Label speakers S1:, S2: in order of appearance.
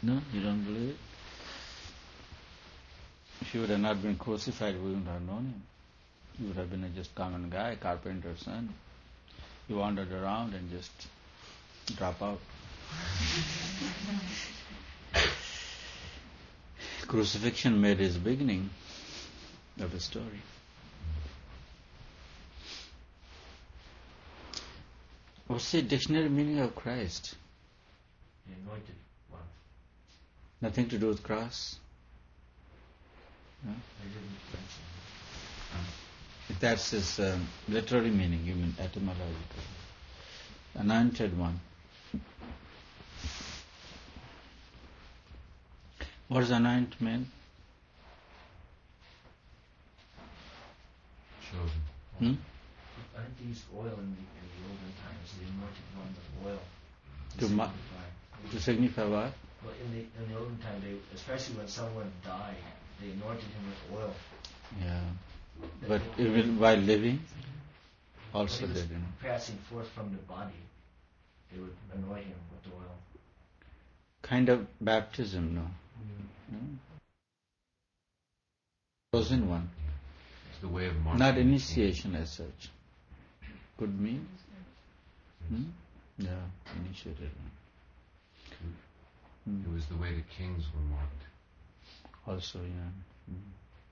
S1: No, you don't believe it? If he would have not been crucified, we wouldn't have known him. He would have been a just common guy, carpenter's son. He wandered around and just drop out. Crucifixion made his beginning of the story. What's the dictionary meaning of Christ?
S2: The anointed one.
S1: Nothing to do with cross? No?
S2: I didn't mention
S1: If that's his literary meaning, you mean etymological. Anointed one. What does anoint mean?
S3: Chosen.
S2: I think they used oil in the olden times, the anointed one with oil.
S1: To signify what?
S2: Well, in the olden time, especially when someone died, they anointed him with oil.
S1: Yeah. But even while living, also
S2: when he
S1: they
S2: was
S1: didn't.
S2: passing forth from the body, they would anoint him with oil.
S1: Kind of baptism, no? No? Chosen one.
S3: It's the way of marching.
S1: Not initiation as such. Could mean? Yeah, initiated one.
S3: It was the way the kings were marked.
S1: Also, yeah.